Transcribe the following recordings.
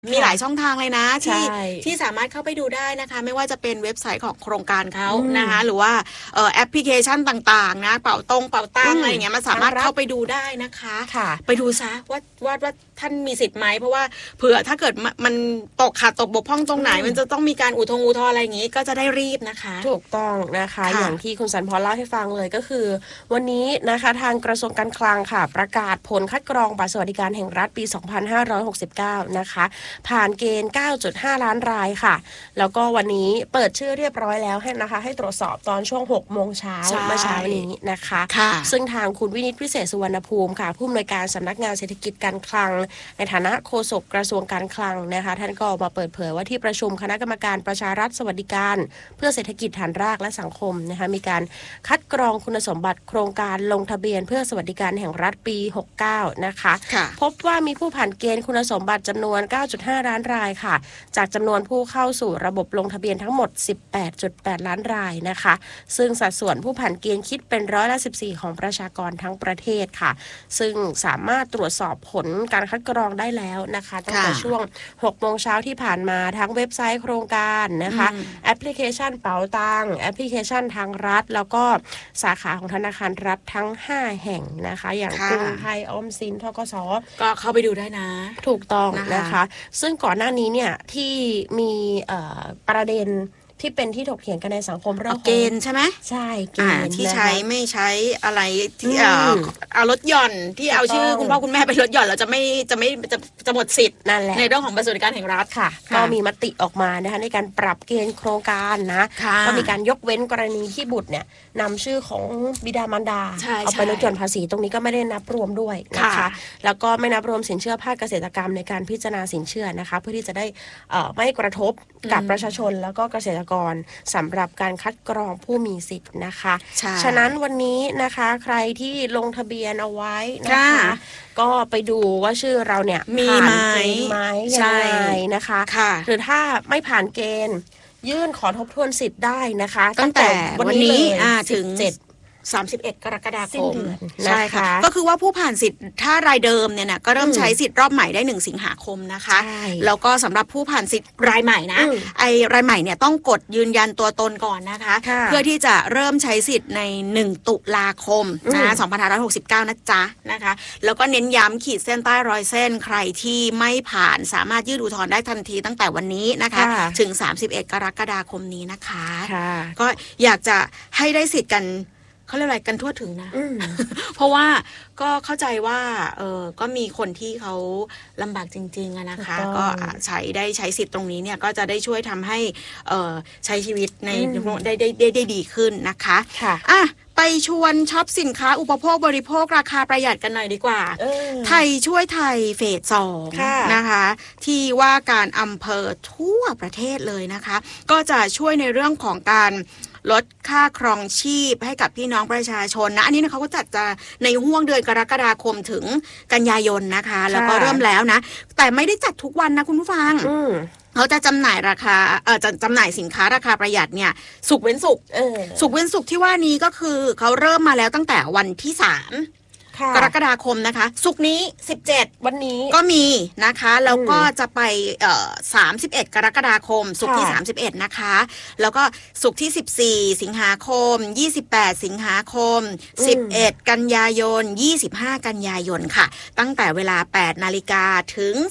มีหลายช่องทางเลยนะที่สามารถเข้าไปดูได้นะคะไม่ว่าจะเป็นเว็บไซต์ของโครงการเขานะคะหรือว่าแอปพลิเคชันต่างๆนะเป่าตังอะไรอย่างเงี้ยมันสามารถเข้าไปดูได้นะคะไปดูซะว่าท่านมีสิทธิ์ไหมเพราะว่าเผื่อถ้าเกิดมันตกขาดตกบกพร่องตรงไหนมันจะต้องมีการอุทธรณ์อะไรอย่างงี้ก็จะได้รีบนะคะถูกต้องนะคะอย่างที่คุณสันพรเล่าให้ฟังเลยก็คือวันนี้นะคะทางกระทรวงการคลังค่ะประกาศผลคัดกรองบัตรสวัสดิการแห่งรัฐปี2569นะคะผ่านเกณฑ์ 9.5 ล้านรายค่ะแล้วก็วันนี้เปิดชื่อเรียบร้อยแล้วให้นะคะให้ตรวจสอบตอนช่วง 6 โมงเช้าเมื่อเช้านี้นะคะซึ่งทางคุณวินิตวิเศษสุวรรณภูมิค่ะผู้อำนวยการสำนักงานเศรษฐกิจการคลังในฐานะโฆษกกระทรวงการคลังนะคะท่านก็มาเปิดเผยว่าที่ประชุมคณะกรรมการประชารัฐสวัสดิการเพื่อเศรษฐกิจฐานรากและสังคมนะคะมีการคัดกรองคุณสมบัติโครงการลงทะเบียนเพื่อสวัสดิการแห่งรัฐปี69นะคะพบว่ามีผู้ผ่านเกณฑ์คุณสมบัติจำนวน 9.5 ล้านรายค่ะจากจำนวนผู้เข้าสู่ระบบลงทะเบียนทั้งหมด 18.8 ล้านรายนะคะซึ่งสัดส่วนผู้ผ่านเกณฑ์คิดเป็น14%ของประชากรทั้งประเทศค่ะซึ่งสามารถตรวจสอบผลการคัดกรองได้แล้วนะคะตั้งแต่ช่วง 6 โมงเช้าที่ผ่านมาทั้งเว็บไซต์โครงการนะคะแอปพลิเคชันเป๋าตังแอปพลิเคชันทางรัฐแล้วก็สาขาของธนาคารรัฐทั้ง5แห่งนะคะอย่างกรุงไทยออมสินธกส. ก็เข้าไปดูได้นะถูกต้องนะคะซึ่งก่อนหน้านี้เนี่ยที่มีประเด็นที่เป็นที่ถกเถียงกันในสังคมเรื่องเกณฑ์ใช่ไหมใช่เกณฑ์ที่ใช้ไม่ใช้อะไรที่เอาลดหย่อนที่เอาชื่อคุณพ่อคุณแม่ไปลดหย่อนแล้วจะหมดสิทธิ์นั่นแหละในเรื่องของบัตรสวัสดิการแห่งรัฐค่ะก็มีมติออกมานะคะในการปรับเกณฑ์โครงการนะก็มีการยกเว้นกรณีที่บุตรเนี่ยนำชื่อของบิดามารดาเอาไปลดหย่อนภาษีตรงนี้ก็ไม่ได้นับรวมด้วยนะคะแล้วก็ไม่นับรวมสินเชื่อภาคเกษตรกรรมในการพิจารณาสินเชื่อนะคะเพื่อที่จะได้ไม่กระทบกับประชาชนแล้วก็เกษตรกรสำหรับการคัดกรองผู้มีสิทธิ์นะคะฉะนั้นวันนี้นะคะใครที่ลงทะเบียนเอาไว้นะคะก็ไปดูว่าชื่อเราเนี่ยมีไหมยังไงนะคะหรือถ้าไม่ผ่านเกณฑ์ยื่นขอทบทวนสิทธิ์ได้นะคะตั้งแต่วันนี้ถึง31 กรกฎาคมใช่ค่ะก็คือว่าผู้ผ่านสิทธิ์ถ้ารายเดิมเนี่ยนะก็เริ่มใช้สิทธิ์รอบใหม่ได้1 สิงหาคมนะคะแล้วก็สำหรับผู้ผ่านสิทธิ์รายใหม่นะรายใหม่เนี่ยต้องกดยืนยันตัวตนก่อนนะคะเพื่อที่จะเริ่มใช้สิทธิ์ใน1 ตุลาคมนะ2569นะจ๊ะนะคะแล้วก็เน้นย้ำขีดเส้นใต้รอยเส้นใครที่ไม่ผ่านสามารถยื่นอุทธรณ์ได้ทันทีตั้งแต่วันนี้นะคะถึง31 กรกฎาคมนี้นะคะก็อยากจะให้ได้สิทธิ์กันเขาเรียกอะไรกันทั่วถึงนะเพราะว่าก็เข้าใจว่าก็มีคนที่เขาลำบากจริงๆนะคะก็ใช้สิทธิ์ตรงนี้เนี่ยก็จะได้ช่วยทำให้ใช้ชีวิตในได้ดีขึ้นนะคะไปชวนช็อปสินค้าอุปโภคบริโภคราคาประหยัดกันหน่อยดีกว่าไทยช่วยไทยเฟส 2นะคะที่ว่าการอำเภอทั่วประเทศเลยนะคะก็จะช่วยในเรื่องของการลดค่าครองชีพให้กับพี่น้องประชาชนนะอันนี้เขาก็จัดจะในห่วงเดือนกรกฎาคมถึงกันยายนนะคะแล้วก็เริ่มแล้วนะแต่ไม่ได้จัดทุกวันนะคุณผู้ฟังเขาจะจำหน่ายจะจำหน่ายสินค้าราคาประหยัดเนี่ยศุกร์เว้นศุกร์ที่ว่านี้ก็คือเขาเริ่มมาแล้วตั้งแต่วันที่3 กรกฎาคมนะคะศุกร์นี้17 วันนี้ก็มีนะคะแล้วก็จะไป31 กรกฎาคมศุกร์ที่31นะคะแล้วก็ศุกร์ที่14 สิงหาคม28 สิงหาคม11 กันยายน25 กันยายนค่ะตั้งแต่เวลา 8 นาฬิกาถึง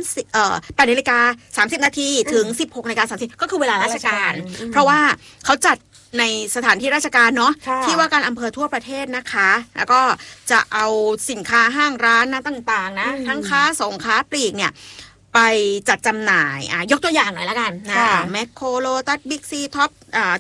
8 นาฬิกา30 นาทีถึง 16 นาฬิกา30ก็คือเวลาราชการเพราะว่าเขาจัดในสถานที่ราชการเนาะที่ว่าการอำเภอทั่วประเทศนะคะแล้วก็จะเอาสินค้าห้างร้านนะต่างๆนะทั้งค้าส่งค้าปลีกเนี่ยไปจัดจำหน่ายยกตัวอย่างหน่อยละกันนะแมคโครโลตัสบิ๊กซีท็อป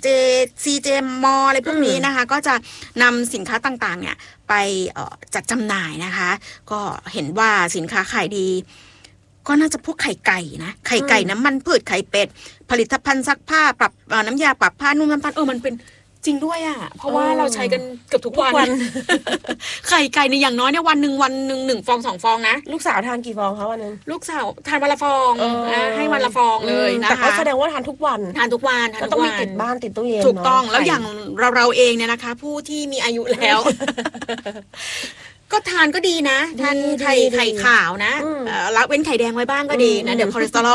CJมออะไรพวกนี้นะคะก็จะนำสินค้าต่างๆเนี่ยไปจัดจำหน่ายนะคะก็เห็นว่าสินค้าขายดีก็น่าจะพวกไข่ไก่นะไข่ไก่น้ำมันพืชไข่เป็ดผลิตภัณฑ์ซักผ้าปรับน้ำยาปรับผ้านุ่มน้ำตาลมันเป็นจริงด้วยอ่ะเพราะว่าเราใช้กันเกือบทุกวันไข่ไก่ในอย่างน้อยเนี่ยวันหนึ่ง1 ฟอง 2 ฟองนะลูกสาวทานกี่ฟองคะวันนึงลูกสาวทานวันละฟองให้วันละฟองเลยนะคะแต่ก็แสดงว่าทานทุกวันก็ต้องมีติดบ้านติดตู้เย็นถูกต้องแล้วอย่างเราเองเนี่ยนะคะผู้ที่มีอายุแล้วก็ทานก็ดีนะทานไข่ขาวนะละเว้นไข่แดงไว้บ้างก็ดีนะเดี๋ยวคอเลสเตอรอล